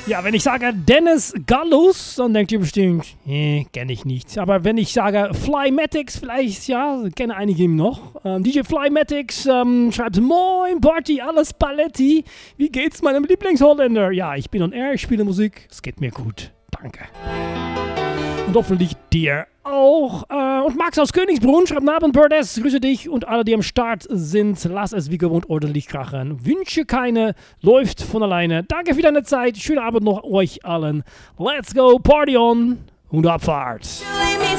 Ja, wenn ich sage Dennis Gallus, dann denkt ihr bestimmt, kenne ich nicht. Aber wenn ich sage Flymatics, vielleicht, ja, kennen einige ihn noch. DJ Flymatics schreibt, Moin Party, alles Paletti. Wie geht's meinem Lieblingsholländer? Ja, ich bin on air, ich spiele Musik, es geht mir gut. Danke. Und hoffentlich dir auch. Und Max aus Königsbrunn schreibt, Abend Birdes, grüße dich und alle, die am Start sind. Lass es wie gewohnt ordentlich krachen. Wünsche keine, läuft von alleine. Danke für deine Zeit. Schönen Abend noch euch allen. Let's go, party on und Abfahrt.